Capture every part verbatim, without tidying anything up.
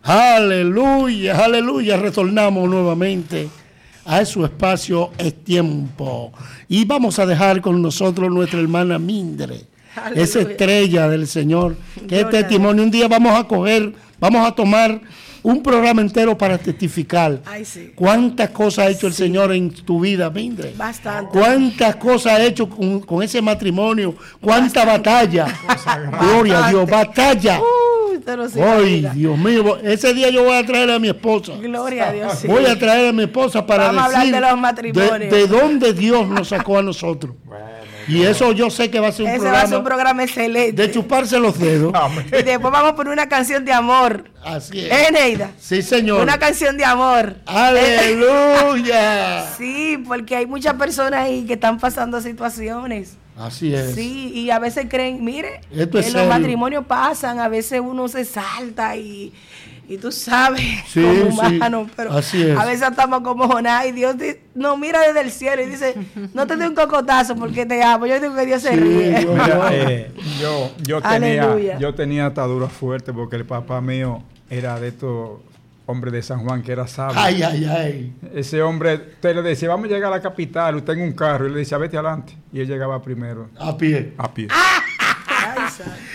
Aleluya, aleluya. Retornamos nuevamente a su espacio Es Tiempo. Y vamos a dejar con nosotros nuestra hermana Mindre, aleluya, esa estrella del Señor, que es testimonio. Un día vamos a coger, vamos a tomar un programa entero para testificar. Ay, sí. Cuántas cosas ha hecho el sí. Señor en tu vida, Mindre. Bastante. Cuántas cosas ha hecho con, con ese matrimonio. Cuánta bastante. Batalla. Gloria bastante. A Dios, batalla. Uh, Ay, Dios mío, ese día yo voy a traer a mi esposa. Gloria a Dios. Sí. Voy a traer a mi esposa para Vamos decir a hablar de los matrimonios. De, de dónde Dios nos sacó a nosotros. Bueno, y eso yo sé que va a ser un ese programa. va a ser un programa excelente. De chuparse los dedos. Y después vamos a poner una canción de amor. Así es. ¿Eh, Neida? Sí, señor. Una canción de amor. Aleluya. Sí, porque hay muchas personas ahí que están pasando situaciones. Así es. Sí, y a veces creen, mire, esto es en serio. Los matrimonios pasan, a veces uno se salta y, y tú sabes, sí, como humano, sí. pero así es. A veces estamos como Jonás y Dios dice, no mira desde el cielo y dice, no te doy un cocotazo porque te amo. Yo digo que Dios se sí, ríe. Mira, eh, yo, yo, tenía, yo tenía atadura fuerte porque el papá mío era de estos hombres de San Juan que era sabio. Ay, ay, ay. Ese hombre, usted le decía, vamos a llegar a la capital, usted en un carro, y le decía, vete adelante. Y él llegaba primero. A pie. A pie. Ay,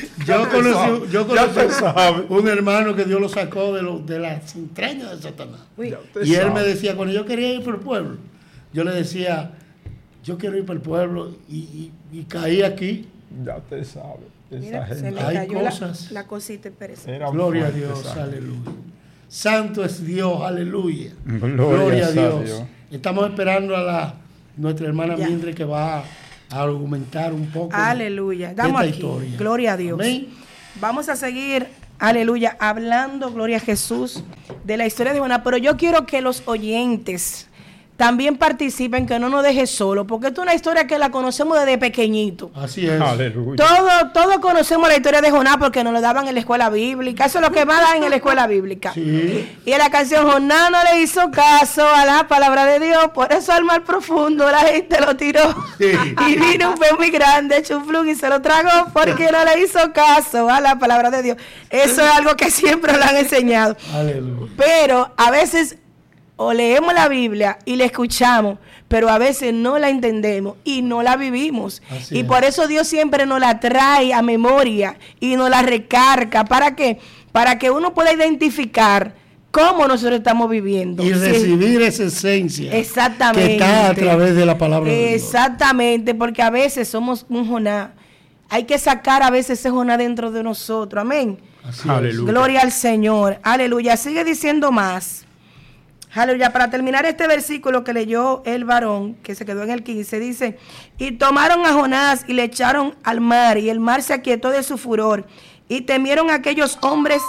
yo conocí, yo conocí un hermano que Dios lo sacó de, lo, de las entrañas de Satanás. Y él sabe. Me decía, cuando yo quería ir por el pueblo, yo le decía, yo quiero ir por el pueblo y, y, y caí aquí. Ya usted sabe. Esa Mira, gente. se le hay cayó cosas. La, la cosita pereza. Gloria a Dios, aleluya. Santo es Dios, aleluya. Gloria, Gloria a Dios. Dios. Estamos esperando a la nuestra hermana ya. Mindre que va a, a argumentar un poco. Aleluya. Damos esta aquí. Historia. Gloria a Dios. Amén. Vamos a seguir, aleluya, hablando, gloria a Jesús, de la historia de Jonás. Pero yo quiero que los oyentes también participen, que no nos deje solo, porque esto es una historia que la conocemos desde pequeñito. Así es. Aleluya. Todos todo conocemos la historia de Jonás porque nos lo daban en la escuela bíblica. Eso es lo que más dan en la escuela bíblica. Sí. Y en la canción Jonás no le hizo caso a la palabra de Dios, por eso al mar profundo la gente lo tiró. Sí. Y vino un pez muy grande, chuflún, y se lo tragó porque no le hizo caso a la palabra de Dios. Eso es algo que siempre lo han enseñado. Aleluya. Pero a veces o leemos la Biblia y la escuchamos, pero a veces no la entendemos y no la vivimos. Así y es. Por eso Dios siempre nos la trae a memoria y nos la recarga. ¿Para qué? Para que uno pueda identificar cómo nosotros estamos viviendo. Y sí. recibir esa esencia. Exactamente. Que está a través de la palabra de Dios. Exactamente, porque a veces somos un Jonás. Hay que sacar a veces ese Jonás dentro de nosotros. Amén. Así Aleluya. Gloria al Señor. Aleluya. Sigue diciendo más. Aleluya, para terminar este versículo que leyó el varón, que se quedó en el quince, dice, y tomaron a Jonás y le echaron al mar, y el mar se aquietó de su furor, y temieron aquellos hombres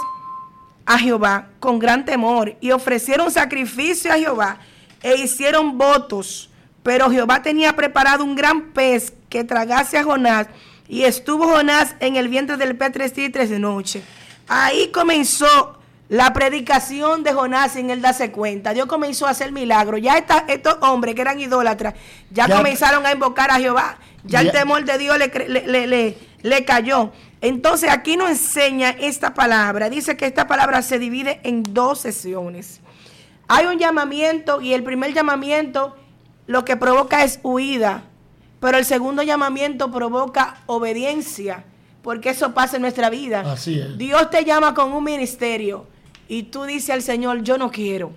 a Jehová con gran temor, y ofrecieron sacrificio a Jehová, e hicieron votos, pero Jehová tenía preparado un gran pez que tragase a Jonás, y estuvo Jonás en el vientre del pez tres días y tres noches. Ahí comenzó la predicación de Jonás sin él darse cuenta. Dios comenzó a hacer milagros. Ya esta, estos hombres que eran idólatras, ya, ya comenzaron a invocar a Jehová. Ya, ya el temor de Dios le, le, le, le, le cayó. Entonces aquí nos enseña esta palabra. Dice que esta palabra se divide en dos sesiones. Hay un llamamiento y el primer llamamiento lo que provoca es huida. Pero el segundo llamamiento provoca obediencia. Porque eso pasa en nuestra vida. Así es. Dios te llama con un ministerio. Y tú dices al Señor, yo no quiero.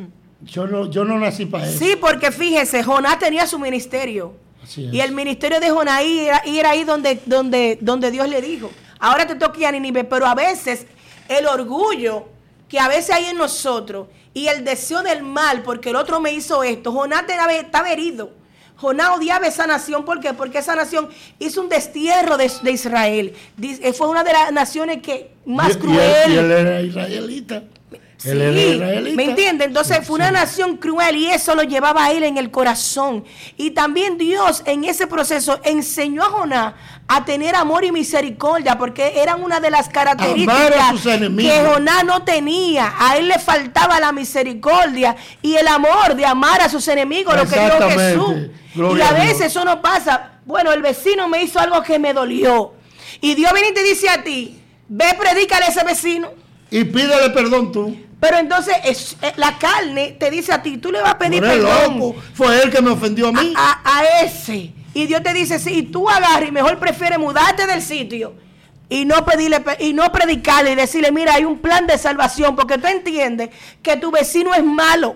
Yo no, yo no nací para eso. Sí, porque fíjese, Jonás tenía su ministerio. Así es. Y el ministerio de Jonás era, era ahí donde, donde, donde Dios le dijo, ahora te toca ir a Nínive. Pero a veces el orgullo que a veces hay en nosotros y el deseo del mal, porque el otro me hizo esto. Jonás estaba herido. Jonás odiaba esa nación. ¿Por qué? Porque esa nación hizo un destierro de, de Israel. Dice, fue una de las naciones que más y, cruel. Y él, y él era israelita. Sí, él era israelita. ¿Me entiende? Entonces fue una sí. nación cruel y eso lo llevaba a él en el corazón. Y también Dios en ese proceso enseñó a Jonás a tener amor y misericordia, porque eran una de las características que Jonás no tenía. A él le faltaba la misericordia y el amor de amar a sus enemigos, lo que dijo Jesús. Gloria y a veces eso no pasa. Bueno, el vecino me hizo algo que me dolió. Y Dios viene y te dice a ti, ve, predícale a ese vecino. Y pídele perdón tú. Pero entonces es, es, la carne te dice a ti, tú le vas a pedir no perdón. Loco. Fue él que me ofendió a mí. A, a, a ese. Y Dios te dice, sí, tú agarras y mejor prefieres mudarte del sitio y no pedirle y no predicarle y decirle, mira, hay un plan de salvación, porque tú entiendes que tu vecino es malo.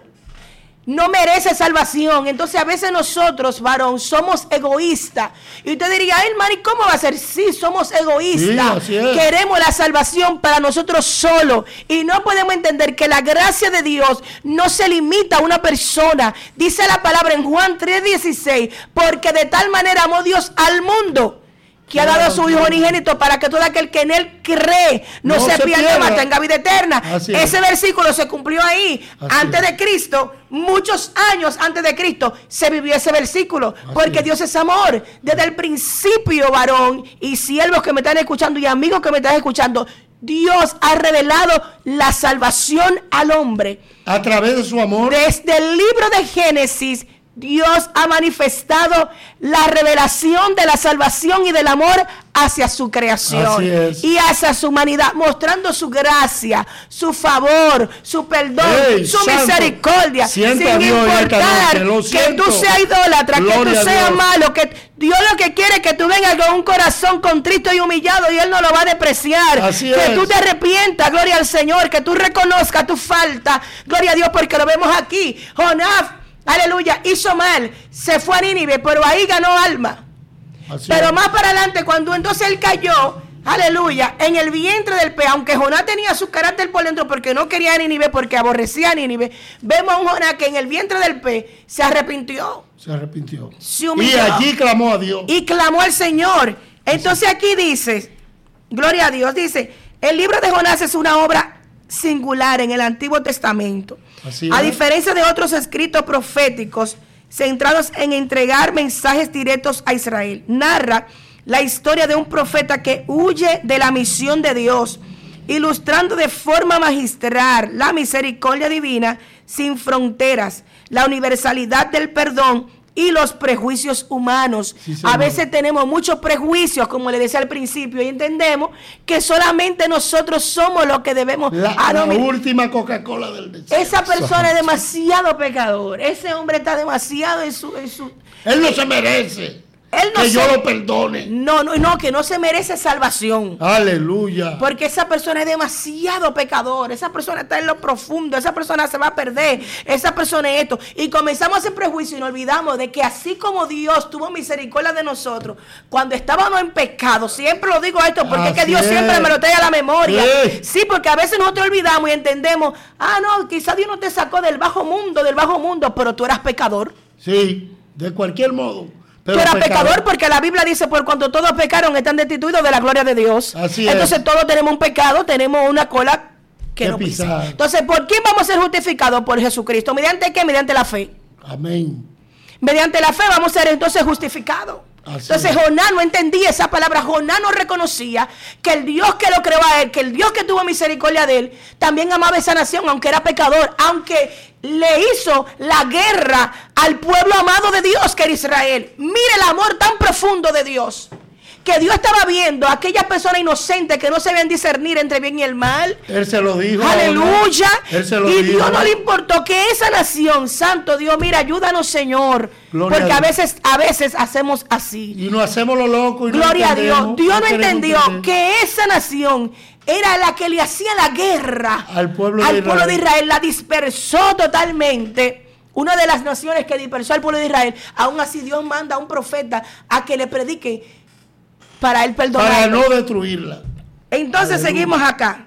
No merece salvación. Entonces a veces nosotros, varón, somos egoístas. Y usted diría, ay, hermano, ¿y cómo va a ser? Sí, somos egoístas. Sí, queremos la salvación para nosotros solos. Y no podemos entender que la gracia de Dios no se limita a una persona. Dice la palabra en Juan tres dieciséis, porque de tal manera amó Dios al mundo, que ha dado a su Hijo unigénito para que todo aquel que en él cree no, no se, se pierda, mas tenga vida eterna. Así Ese es. versículo se cumplió ahí. Así antes es. de Cristo, muchos años antes de Cristo, se vivió ese versículo. Así porque es. Dios es amor. Desde el principio, varón y siervos que me están escuchando y amigos que me están escuchando, Dios ha revelado la salvación al hombre. A través de su amor. Desde el libro de Génesis, Dios ha manifestado la revelación de la salvación y del amor hacia su creación y hacia su humanidad, mostrando su gracia, su favor, su perdón, hey, su santo, misericordia, sin importar que tú seas idólatra, que tú seas malo, que Dios lo que quiere es que tú vengas con un corazón contrito y humillado y Él no lo va a despreciar. Así que es. Tú te arrepientas, gloria al Señor, que tú reconozcas tu falta, gloria a Dios, porque lo vemos aquí. Jonás, aleluya, hizo mal, se fue a Nínive, pero ahí ganó alma. Así pero es. Más para adelante, cuando entonces él cayó, aleluya, en el vientre del pez, aunque Jonás tenía su carácter por dentro porque no quería a Nínive, porque aborrecía a Nínive, vemos a un Jonás que en el vientre del pez se arrepintió. Se arrepintió. Se humilló, y allí clamó a Dios. Y clamó al Señor. Entonces aquí dice, gloria a Dios, dice, el libro de Jonás es una obra singular en el Antiguo Testamento. Así a es. Diferencia de otros escritos proféticos centrados en entregar mensajes directos a Israel, narra la historia de un profeta que huye de la misión de Dios, ilustrando de forma magistral la misericordia divina sin fronteras, la universalidad del perdón y los prejuicios humanos. Sí, a veces tenemos muchos prejuicios, como le decía al principio, y entendemos que solamente nosotros somos los que debemos. La, ah, no, la última Coca-Cola del desierto. Esa persona es demasiado pecador. Ese hombre está demasiado en su... En su Él no eh, se merece. Él no que se, yo lo perdone. No, no, no, que no se merece salvación. Aleluya. Porque esa persona es demasiado pecador. Esa persona está en lo profundo. Esa persona se va a perder. Esa persona es esto. Y comenzamos a hacer prejuicio y nos olvidamos de que así como Dios tuvo misericordia de nosotros cuando estábamos en pecado, siempre lo digo esto porque es que Dios es. siempre me lo trae a la memoria. Sí. sí, porque a veces nosotros olvidamos y entendemos, ah, no, quizás Dios no te sacó del bajo mundo, del bajo mundo, pero tú eras pecador. Sí, de cualquier modo. Pero tú eras pecador. pecador porque la Biblia dice, por cuanto todos pecaron están destituidos de la gloria de Dios. Así Entonces es. todos tenemos un pecado, tenemos una cola que no pisa. Entonces, ¿por quién vamos a ser justificados? Por Jesucristo. ¿Mediante qué? Mediante la fe. Amén. Mediante la fe vamos a ser entonces justificados. Así entonces es. Jonás no entendía esa palabra. Jonás no reconocía que el Dios que lo creó a él, que el Dios que tuvo misericordia de él, también amaba esa nación, aunque era pecador, aunque le hizo la guerra al pueblo amado de Dios que era Israel. Mire el amor tan profundo de Dios, que Dios estaba viendo a aquellas personas inocentes que no sabían discernir entre bien y el mal. Él se lo dijo. Aleluya. Él se lo y dijo. Dios no le importó que esa nación, santo Dios, mira, ayúdanos, Señor. Gloria porque a, a veces, a veces hacemos así. Y nos hacemos lo loco. Y Gloria no a Dios. Dios no entendió entender. que esa nación era la que le hacía la guerra al pueblo, al de, pueblo Israel. de Israel. La dispersó totalmente. Una de las naciones que dispersó al pueblo de Israel. Aún así Dios manda a un profeta a que le predique para él perdonar. Para no destruirla. Entonces Aleluya. Seguimos acá.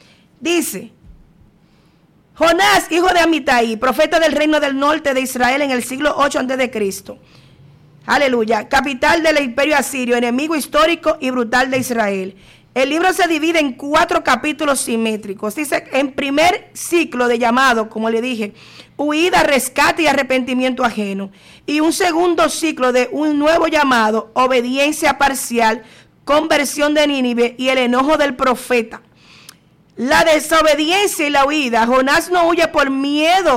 Dice, Jonás, hijo de Amitai, profeta del reino del norte de Israel en el siglo ocho antes de Cristo. Aleluya. Capital del imperio asirio, enemigo histórico y brutal de Israel. El libro se divide en cuatro capítulos simétricos. Dice, en primer ciclo de llamado, como le dije, huida, rescate y arrepentimiento ajeno. Y un segundo ciclo de un nuevo llamado, obediencia parcial, conversión de Nínive y el enojo del profeta. La desobediencia y la huida. Jonás no huye por miedo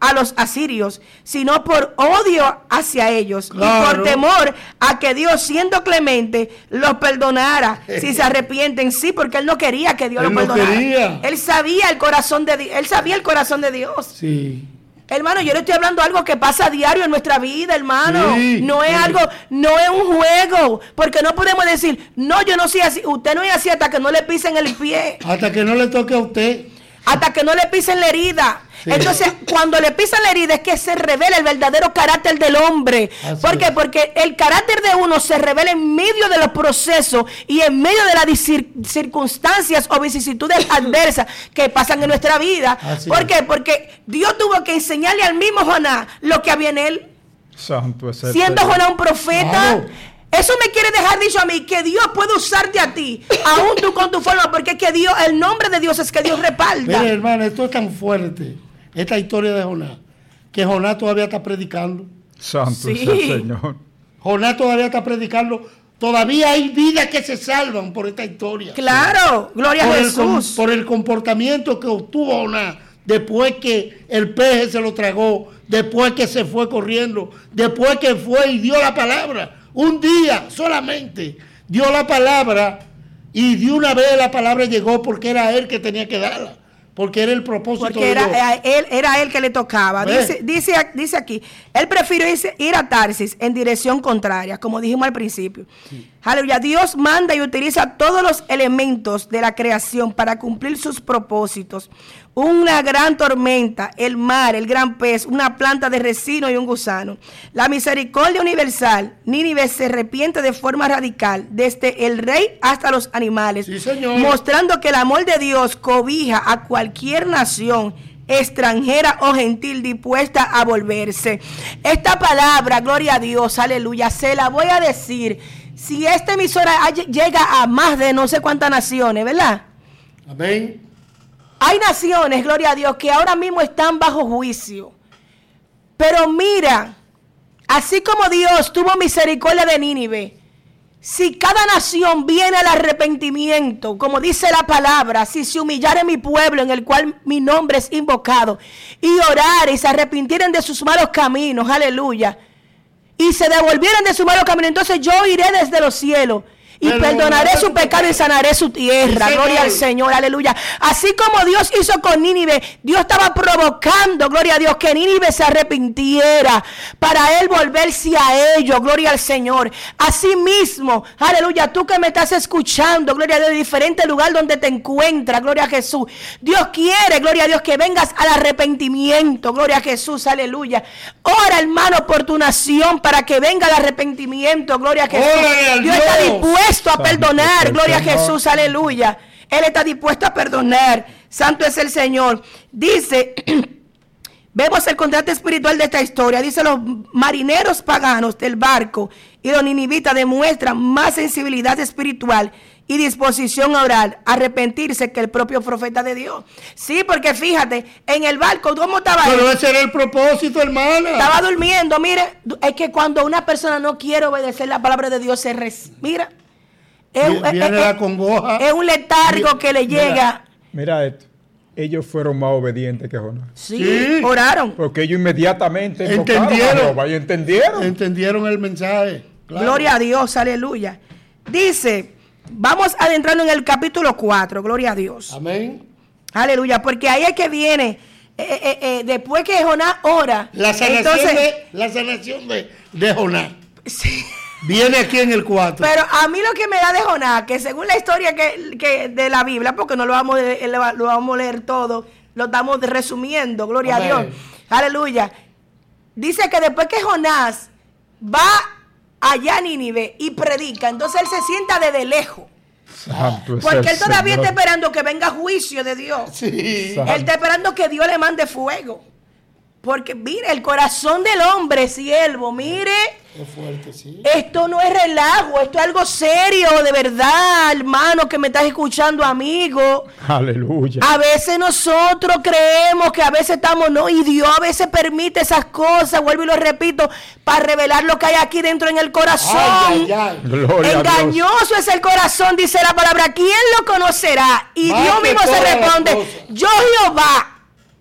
a los asirios, sino por odio hacia ellos, claro, y por temor a que Dios, siendo clemente, los perdonara si se arrepienten. Sí, porque él no quería que Dios él los perdonara. No quería. Él sabía el corazón de Dios, él sabía el corazón de Dios. Sí. Hermano, yo le estoy hablando de algo que pasa a diario en nuestra vida, hermano. Sí, no es sí. algo, no es un juego. Porque no podemos decir, no, yo no soy así. Usted no es así hasta que no le pisen el pie. Hasta que no le toque a usted. Hasta que no le pisen la herida. Sí. Entonces, cuando le pisan la herida es que se revela el verdadero carácter del hombre. Así ¿Por qué? Es. Porque el carácter de uno se revela en medio de los procesos y en medio de las circunstancias o vicisitudes adversas que pasan en nuestra vida. Así ¿Por qué? Es. Porque Dios tuvo que enseñarle al mismo Jonás lo que había en él. Santo es Siendo Jonás un profeta. Claro. Eso me quiere dejar dicho a mí, que Dios puede usarte a ti, aún tú con tu forma, porque es que Dios, el nombre de Dios es que Dios respalda. Mire, hermano, esto es tan fuerte, esta historia de Jonás, que Jonás todavía está predicando. Santo sí. es el Señor. Jonás todavía está predicando. Todavía hay vidas que se salvan por esta historia. Claro, sí. gloria por a El, Jesús. por el comportamiento que obtuvo Jonás después que el peje se lo tragó, después que se fue corriendo, después que fue y dio la palabra. Un día solamente dio la palabra y de una vez la palabra llegó porque era él que tenía que darla, porque era el propósito porque de era, Dios. Era él, era él que le tocaba. Dice, dice, dice aquí, él prefirió ir a Tarsis en dirección contraria, como dijimos al principio. Sí. Aleluya, Dios manda y utiliza todos los elementos de la creación para cumplir sus propósitos. Una gran tormenta, el mar, el gran pez, una planta de resino y un gusano. La misericordia universal. Nínive se arrepiente de forma radical, desde el rey hasta los animales. Sí, señor. Mostrando que el amor de Dios cobija a cualquier nación extranjera o gentil dispuesta a volverse. Esta palabra, gloria a Dios, aleluya, se la voy a decir. Si esta emisora llega a más de no sé cuántas naciones, ¿verdad? Amén. Hay naciones, gloria a Dios, que ahora mismo están bajo juicio. Pero mira, así como Dios tuvo misericordia de Nínive, si cada nación viene al arrepentimiento, como dice la palabra, si se humillare mi pueblo en el cual mi nombre es invocado, y orar y se arrepintieren de sus malos caminos, aleluya, y se devolvieran de sus malos caminos, entonces yo iré desde los cielos y pero, perdonaré su pecado y sanaré su tierra. Sí, gloria al Señor, aleluya. Así como Dios hizo con Nínive, Dios estaba provocando, gloria a Dios, que Nínive se arrepintiera para él volverse a ellos, gloria al Señor. Así mismo, aleluya, tú que me estás escuchando, gloria a Dios, de diferente lugar donde te encuentras, gloria a Jesús. Dios quiere, gloria a Dios, que vengas al arrepentimiento, gloria a Jesús, aleluya. Ora, hermano, por tu nación para que venga el arrepentimiento, gloria a Jesús. Dios, Dios está dispuesto a perdonar, gloria a Jesús, aleluya. Él está dispuesto a perdonar. Santo es el Señor. Dice, vemos el contraste espiritual de esta historia. Dice, los marineros paganos del barco y los ninivitas demuestran más sensibilidad espiritual y disposición a orar, arrepentirse que el propio profeta de Dios. Sí, porque fíjate, en el barco, ¿cómo estaba él? Pero ese era el propósito, hermana. Estaba durmiendo. Mire, es que cuando una persona no quiere obedecer la palabra de Dios, se res... Mira, es, viene es, la congoja. Es un letargo que le llega. Mira, mira esto. Ellos fueron más obedientes que Jonás. Sí, sí, oraron. Porque ellos inmediatamente entendieron. A y entendieron. Entendieron el mensaje. Claro. Gloria a Dios, aleluya. Dice, vamos adentrando en el capítulo cuatro, gloria a Dios. Amén. Aleluya, porque ahí es que viene, eh, eh, eh, después que Jonás ora. La sanación, entonces, de, la sanación de, de Jonás. Sí. Viene aquí en el cuatro. Pero a mí lo que me da de Jonás, que según la historia que, que de la Biblia, porque no lo vamos, a, lo vamos a leer todo, lo estamos resumiendo, gloria Amén. A Dios. Aleluya. Dice que después que Jonás va allá a Nínive y predica, entonces él se sienta desde lejos. Santo es porque él todavía Señor. Está esperando que venga juicio de Dios. Sí. Él está esperando que Dios le mande fuego. Porque mire, el corazón del hombre, siervo, mire, es fuerte, sí. Esto no es relajo, esto es algo serio, de verdad, hermano, que me estás escuchando, amigo. Aleluya. A veces nosotros creemos que a veces estamos, no, y Dios a veces permite esas cosas, vuelvo y lo repito, para revelar lo que hay aquí dentro en el corazón. Ay, ay, ay. Gloria Engañoso es el corazón, dice la palabra. ¿Quién lo conocerá? Y Más Dios mismo se responde, yo Jehová.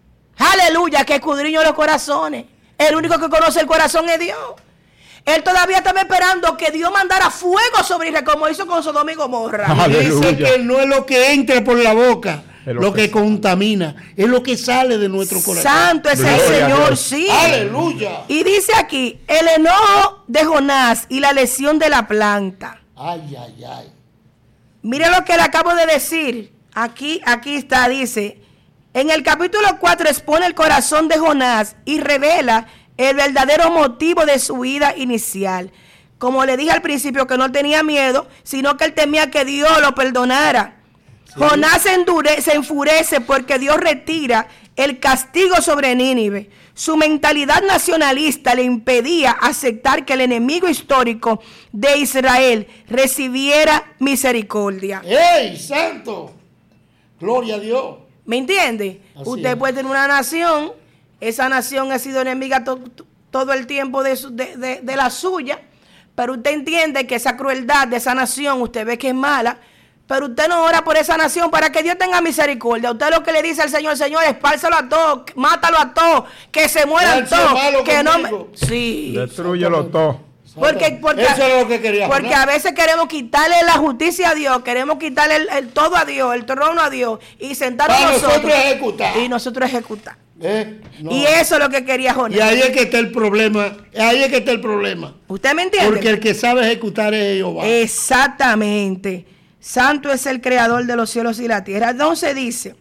aleluya, que escudriñó los corazones. El único que conoce el corazón es Dios. Él todavía estaba esperando que Dios mandara fuego sobre Israel, como hizo con Sodoma y Gomorra. Dice que no es lo que entra por la boca lo, lo que, que contamina, es lo que sale de nuestro corazón. Santo es el Señor, sí. Aleluya. Y dice aquí, el enojo de Jonás y la lesión de la planta. Ay, ay, ay. Mire lo que le acabo de decir. Aquí, aquí está, dice, en el capítulo cuatro expone el corazón de Jonás y revela el verdadero motivo de su vida inicial. Como le dije al principio, que no tenía miedo, sino que él temía que Dios lo perdonara. Sí. Jonás se, endure, se enfurece porque Dios retira el castigo sobre Nínive. Su mentalidad nacionalista le impedía aceptar que el enemigo histórico de Israel recibiera misericordia. ¡Ey, santo! Gloria a Dios. ¿Me entiende? Así Usted es. puede tener una nación, esa nación ha sido enemiga to, to, todo el tiempo de, su, de, de, de la suya, pero usted entiende que esa crueldad de esa nación, usted ve que es mala, pero usted no ora por esa nación para que Dios tenga misericordia. Usted lo que le dice al Señor, Señor, espársalo a todos, mátalo a todos, que se mueran todos, que no me... Sí. Destrúyelo todo. Porque, porque, Eso es lo que quería, porque ¿no? a veces queremos quitarle la justicia a Dios, queremos quitarle el, el todo a Dios, el trono a Dios y sentarnos para nosotros, nosotros ejecutar. Y nosotros ejecutar. Eh, no. Y eso es lo que quería Jonás. Y ahí es que está el problema. Ahí es que está el problema. ¿Usted me entiende? Porque el que sabe ejecutar es Jehová. Exactamente. Santo es el creador de los cielos y la tierra. Entonces dice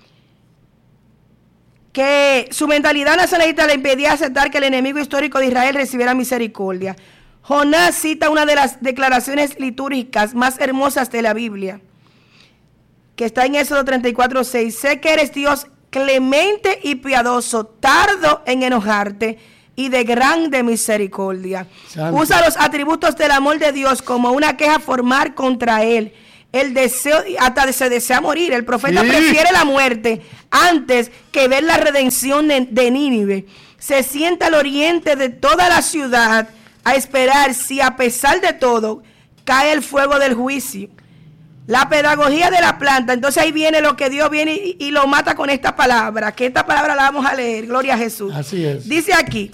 que su mentalidad nacionalista le impedía aceptar que el enemigo histórico de Israel recibiera misericordia. Jonás cita una de las declaraciones litúrgicas más hermosas de la Biblia, que está en Éxodo treinta y cuatro, seis. Sé que eres Dios clemente y piadoso, tardo en enojarte y de grande misericordia. Santo. Usa los atributos del amor de Dios como una queja formal contra él. El deseo, hasta se desea morir. El profeta sí. prefiere la muerte antes que ver la redención de, de Nínive. Se sienta al oriente de toda la ciudad a esperar si a pesar de todo cae el fuego del juicio. La pedagogía de la planta, entonces ahí viene lo que Dios viene y, y lo mata con esta palabra, que esta palabra la vamos a leer, gloria a Jesús. Así es. Dice aquí,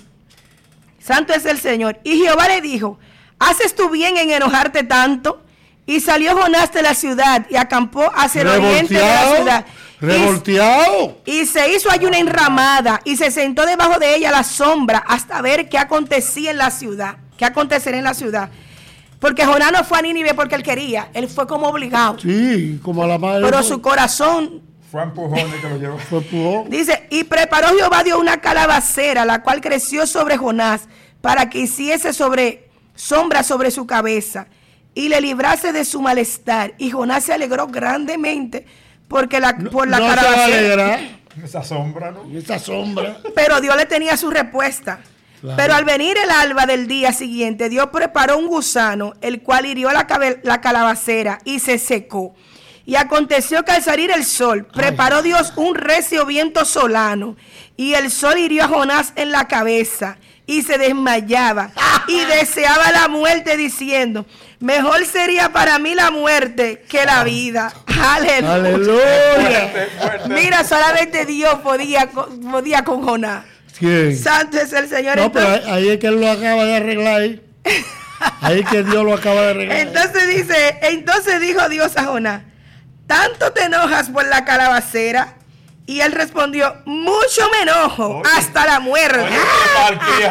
santo es el Señor. Y Jehová le dijo, ¿haces tú bien en enojarte tanto? Y salió Jonás de la ciudad y acampó hacia el oriente de la ciudad. Revolteado. Y, y se hizo allí una enramada y se sentó debajo de ella la sombra hasta ver qué acontecía en la ciudad, qué acontecerá en la ciudad. Porque Jonás no fue a Nínive porque él quería, él fue como obligado. Sí, como a la madre. Pero su corazón fue a empujones que lo llevó. Fue empujón. Dice, y preparó Jehová Dios una calabacera, la cual creció sobre Jonás, para que hiciese sobre sombra sobre su cabeza, y le librase de su malestar. Y Jonás se alegró grandemente, porque la, no, por la no calabacera. Esa sombra, ¿no? Esa sombra. Pero Dios le tenía su respuesta. Claro. Pero al venir el alba del día siguiente, Dios preparó un gusano, el cual hirió la, la calabacera y se secó. Y aconteció que al salir el sol, preparó Ay. Dios un recio viento solano, y el sol hirió a Jonás en la cabeza, y se desmayaba, y deseaba la muerte, diciendo, mejor sería para mí la muerte que la vida. Aleluya. Aleluya. Fuerte, fuerte. Mira, solamente Dios podía, podía con Jonás. ¿Quién? Santo es el Señor. No, entonces, pero ahí es que él lo acaba de arreglar. Ahí, ahí es que Dios lo acaba de arreglar. Entonces dice, entonces dijo Dios a Jonás, ¿tanto te enojas por la calabacera? Y él respondió, mucho me enojo, oye, hasta la muerte. Oye,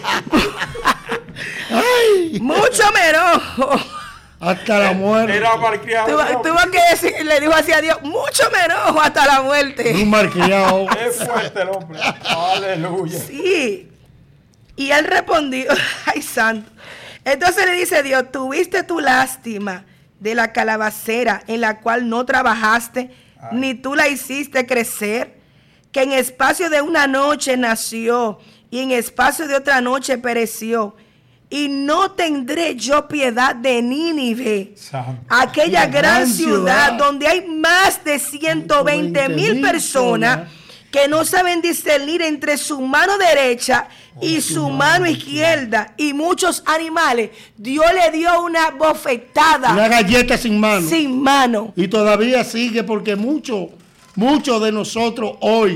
Ay, mucho me enojo. Hasta la muerte. Era malcriado. Tuvo, tuvo que decir, le dijo así a Dios, mucho me enojo hasta la muerte. Un malcriado. Es fuerte el hombre. Aleluya. Sí. Y él respondió, ay santo. Entonces le dice Dios, tuviste tu lástima de la calabacera en la cual no trabajaste, ay, ni tú la hiciste crecer, que en espacio de una noche nació y en espacio de otra noche pereció. Y no tendré yo piedad de Nínive, Santo, aquella gran, gran ciudad, ciudad donde hay más de ciento veinte mil personas que no saben discernir entre su mano derecha y su mano izquierda, y muchos animales. Dios le dio una bofetada, una galleta sin mano. Sin mano. Y todavía sigue, porque muchos, muchos de nosotros hoy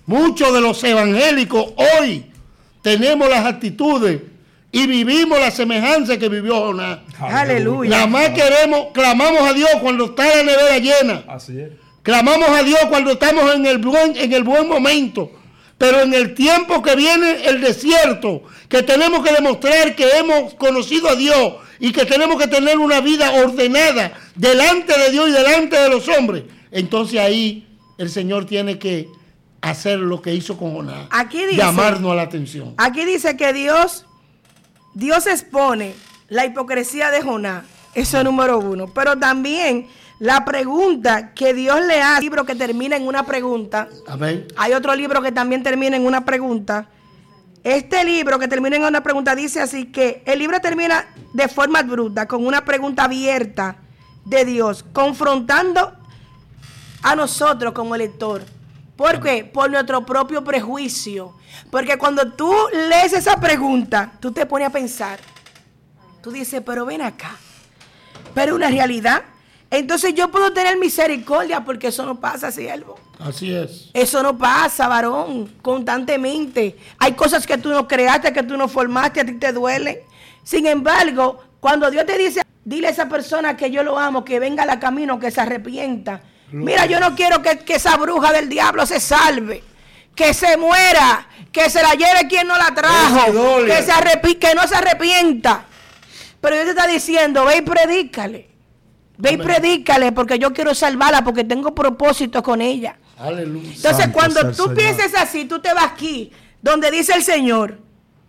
Muchos de los evangélicos hoy tenemos las actitudes y vivimos la semejanza que vivió Jonás. Aleluya. Nada más queremos, clamamos a Dios cuando está la nevera llena. Así es. Clamamos a Dios cuando estamos en el buen, en el buen momento. Pero en el tiempo que viene el desierto, que tenemos que demostrar que hemos conocido a Dios y que tenemos que tener una vida ordenada delante de Dios y delante de los hombres, entonces ahí el Señor tiene que hacer lo que hizo con Jonás. Aquí dice, llamarnos a la atención. Aquí dice que Dios, Dios expone la hipocresía de Jonás. Eso es número uno. Pero también la pregunta que Dios le hace, un libro que termina en una pregunta. Amén. Hay otro libro que también termina en una pregunta. Este libro que termina en una pregunta dice así que el libro termina de forma bruta con una pregunta abierta de Dios, confrontando a nosotros como lector. ¿Por qué? Por nuestro propio prejuicio. Porque cuando tú lees esa pregunta, tú te pones a pensar. Tú dices, pero ven acá. Pero una realidad. Entonces yo puedo tener misericordia porque eso no pasa, siervo. Así es. Eso no pasa, varón, constantemente. Hay cosas que tú no creaste, que tú no formaste, a ti te duelen. Sin embargo, cuando Dios te dice, dile a esa persona que yo lo amo, que venga al camino, que se arrepienta. Mira, yo no quiero que, que esa bruja del diablo se salve, que se muera, que se la lleve quien no la trajo, que, se arrepi- que no se arrepienta. Pero Dios te está diciendo, ve y predícale. Ve y predícale porque yo quiero salvarla, porque tengo propósito con ella. Aleluya. Entonces, Santo cuando sea el tú Señor. pienses así, tú te vas aquí, donde dice el Señor,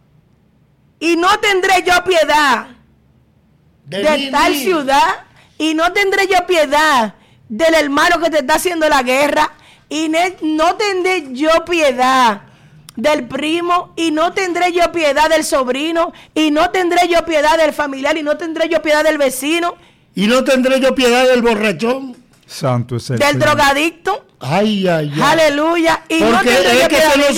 y no tendré yo piedad de, de mí, tal mí. ciudad, y no tendré yo piedad del hermano que te está haciendo la guerra, y ne- no tendré yo piedad del primo, y no tendré yo piedad del sobrino, y no tendré yo piedad del familiar, y no tendré yo piedad del vecino. Y no tendré yo piedad del borrachón. Santo es el Del Señor. drogadicto. Ay, ay, ay. Aleluya. Y Porque no tendré es yo que piedad se de nos